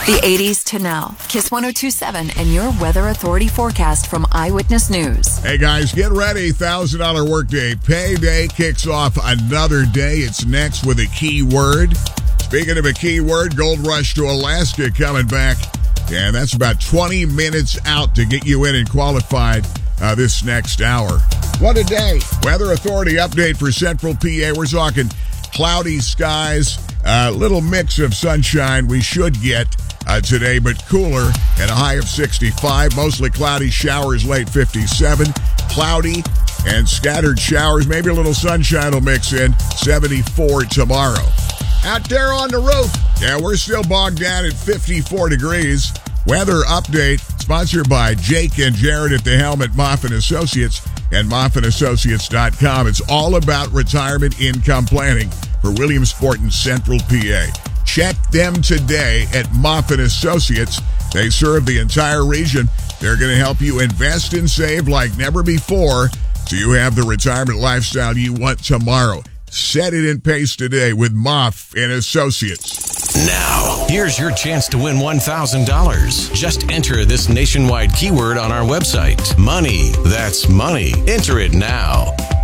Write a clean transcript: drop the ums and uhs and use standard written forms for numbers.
The 80s to now. Kiss 102.7 and your Weather Authority forecast from Eyewitness News. Hey guys, get ready. $1,000 workday payday kicks off another day. It's next with a keyword. Speaking of a keyword, Gold Rush to Alaska coming back. And that's about 20 minutes out to get you in and qualified this next hour. What a day. Weather Authority update for Central PA. We're talking cloudy skies, a little mix of sunshine we should get today, but cooler and a high of 65. Mostly cloudy, showers late 57. Cloudy and scattered showers. Maybe a little sunshine will mix in. 74 tomorrow. Out there on the roof. Yeah, we're still bogged down at 54 degrees. Weather update sponsored by Jake and Jared at the helm at Moffitt Associates and MoffittAssociates.com. It's all about retirement income planning for Williamsport and Central PA. Check them today at Moffitt Associates. They serve the entire region. They're going to help you invest and save like never before so you have the retirement lifestyle you want tomorrow. Set it in pace today with Moffitt Associates. Now, here's your chance to win $1,000. Just enter this nationwide keyword on our website. Money. That's money. Enter it now.